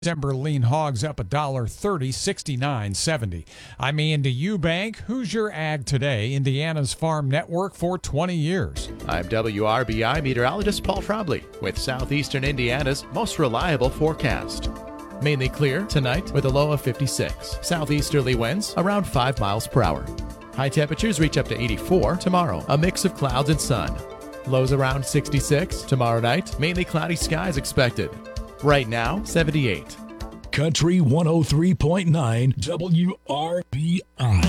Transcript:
December lean hogs up $1.30, 69.70. I'm Andy Eubank. Who's your ag today? Indiana's farm network for 20 years. I'm WRBI meteorologist Paul Trombley with southeastern Indiana's most reliable forecast. Mainly clear tonight with a low of 56. Southeasterly winds around 5 miles per hour. High temperatures reach up to 84 tomorrow, a mix of clouds and sun. Lows around 66 tomorrow night, mainly cloudy skies expected. Right now, 78. Country 103.9 WRBI.